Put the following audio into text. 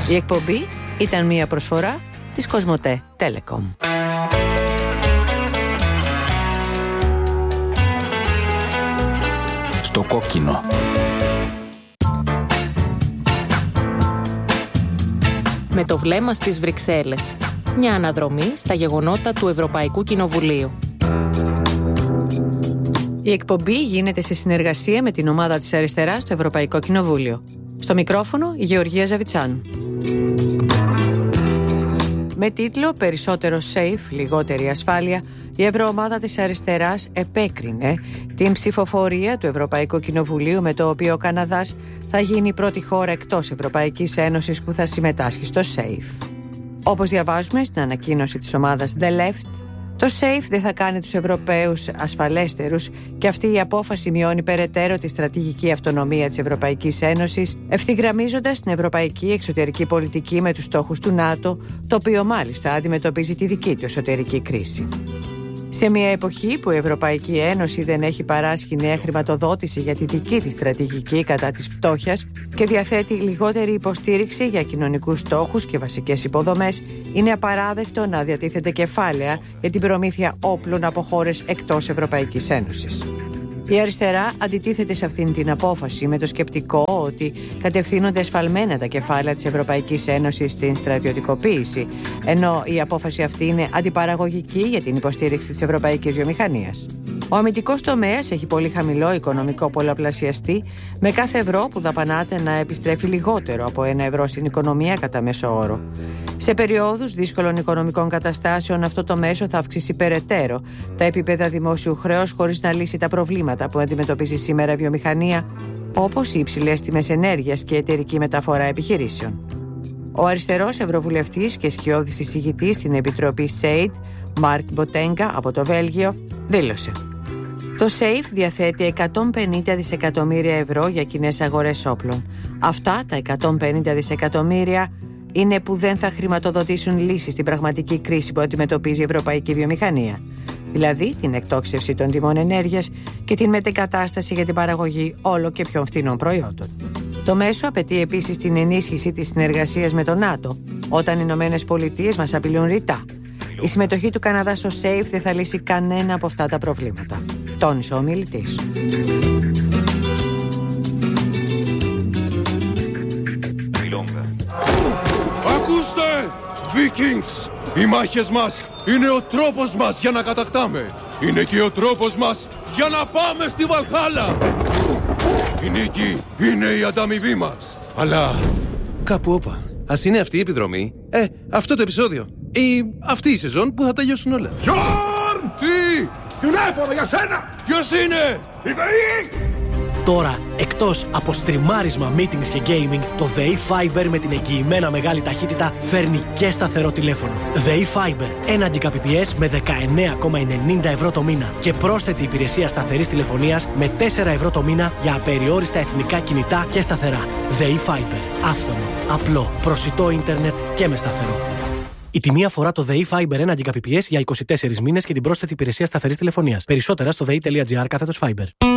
Η εκπομπή ήταν μια προσφορά της Κοσμοτέ Telecom. Στο κόκκινο. Με το βλέμμα στις Βρυξέλλες. Μια αναδρομή στα γεγονότα του Ευρωπαϊκού Κοινοβουλίου. Η εκπομπή γίνεται σε συνεργασία με την ομάδα της αριστεράς στο Ευρωπαϊκό Κοινοβούλιο. Στο μικρόφωνο η Γεωργία Ζαβιτσάνου. Με τίτλο «Περισσότερο safe, λιγότερη ασφάλεια», η Ευρωομάδα της Αριστεράς επέκρινε την ψηφοφορία του Ευρωπαϊκού Κοινοβουλίου με το οποίο ο Καναδάς θα γίνει η πρώτη χώρα εκτός Ευρωπαϊκής Ένωσης που θα συμμετάσχει στο SAFE. Όπως διαβάζουμε στην ανακοίνωση της ομάδας The Left, το SAFE δεν θα κάνει τους Ευρωπαίους ασφαλέστερους και αυτή η απόφαση μειώνει περαιτέρω τη στρατηγική αυτονομία της Ευρωπαϊκής Ένωσης, ευθυγραμμίζοντας την ευρωπαϊκή εξωτερική πολιτική με τους στόχους του ΝΑΤΟ, το οποίο μάλιστα αντιμετωπίζει τη δική του εσωτερική κρίση. Σε μια εποχή που η Ευρωπαϊκή Ένωση δεν έχει παράσχει νέα χρηματοδότηση για τη δική της στρατηγική κατά της φτώχειας και διαθέτει λιγότερη υποστήριξη για κοινωνικούς στόχους και βασικές υποδομές, είναι απαράδεκτο να διατίθεται κεφάλαια για την προμήθεια όπλων από χώρες εκτός Ευρωπαϊκής Ένωσης. Η αριστερά αντιτίθεται σε αυτήν την απόφαση με το σκεπτικό ότι κατευθύνονται εσφαλμένα τα κεφάλαια της Ευρωπαϊκής Ένωσης στην στρατιωτικοποίηση, ενώ η απόφαση αυτή είναι αντιπαραγωγική για την υποστήριξη της ευρωπαϊκής βιομηχανίας. Ο αμυντικός τομέας έχει πολύ χαμηλό οικονομικό πολλαπλασιαστή, με κάθε ευρώ που δαπανάται να επιστρέφει λιγότερο από 1 ευρώ στην οικονομία κατά μέσο όρο. Σε περιόδους δύσκολων οικονομικών καταστάσεων, αυτό το μέσο θα αυξήσει περαιτέρω τα επίπεδα δημόσιου χρέους χωρίς να λύσει τα προβλήματα που αντιμετωπίζει σήμερα η βιομηχανία, όπως οι υψηλές τιμές ενέργειας και εταιρική μεταφορά επιχειρήσεων. Ο αριστερός ευρωβουλευτής και σκιώδης εισηγητής στην Επιτροπή ΣΕΙΔ, Μάρκ Μποτέγκα από το Βέλγιο, δήλωσε: το SAFE διαθέτει 150 δισεκατομμύρια ευρώ για κοινές αγορές όπλων. Αυτά τα 150 δισεκατομμύρια είναι που δεν θα χρηματοδοτήσουν λύσεις στην πραγματική κρίση που αντιμετωπίζει η ευρωπαϊκή βιομηχανία, δηλαδή την εκτόξευση των τιμών ενέργειας και την μετεγκατάσταση για την παραγωγή όλο και πιο φθηνών προϊόντων. Το μέσο απαιτεί επίσης την ενίσχυση της συνεργασίας με το ΝΑΤΟ, όταν οι Ηνωμένες Πολιτείες μας απειλούν ρητά. Η συμμετοχή του Καναδά στο SAFE δεν θα λύσει κανένα από αυτά τα προβλήματα, τόνισε ο ομιλητής. Ακούστε, Vikings! Οι μάχες μας είναι ο τρόπος μας για να κατακτάμε. Είναι και ο τρόπος μας για να πάμε στη Βαλχάλα. Η νίκη είναι η ανταμοιβή μας. Αλλά κάπου όπα. Ας είναι αυτή η επιδρομή, αυτό το επεισόδιο ή αυτή η σεζόν που θα τελειώσουν όλα. Γιόρν! Τι! Τηλέφωνο για σένα! Ποιος είναι? Η ΔΕΗ! Τώρα, εκτός από στριμάρισμα, meetings και gaming, το ΔΕΗ Fiber με την εγγυημένα μεγάλη ταχύτητα φέρνει και σταθερό τηλέφωνο. ΔΕΗ Fiber, 1 Gbps με 19,90 ευρώ το μήνα και πρόσθετη υπηρεσία σταθερής τηλεφωνίας με 4 ευρώ το μήνα για απεριόριστα εθνικά κινητά και σταθερά. ΔΕΗ Fiber, άφθονο, απλό, προσιτό ίντερνετ και με σταθερό. Η τιμή αφορά το ΔΕΗ Fiber 1 Gbps για 24 μήνες και την πρόσθετη υπηρεσία σταθερής τηλεφωνίας. Περισσότερα στο dei.gr/Fiber.